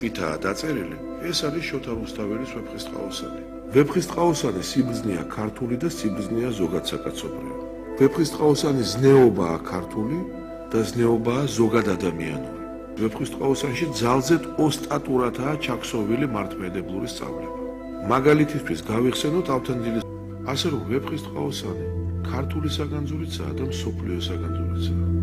ვითაა დაწერილი, ეს არის შოთა რუსთაველის ვეფხისტყაოსანი. ვეფხისტყაოსანის სიბრძნეა ქართული და სიბრძნეა ზოგადსაკაცობრიო. ვეფხისტყაოსანის ზნეობაა ქართული და ზნეობაა ზოგადადამიანური. ვეფხისტყაოსანში ძალზედ ოსტატურადაა ჩაქსოვილი მართლმადიდებლური სწავლება. მაგალითისთვის გავიხსენოთ ავთანდილის, ასე რომ ვეფხისტყაოსანი ქართული საგანძურიცაა და მსოფლიო საგანძურიცაა.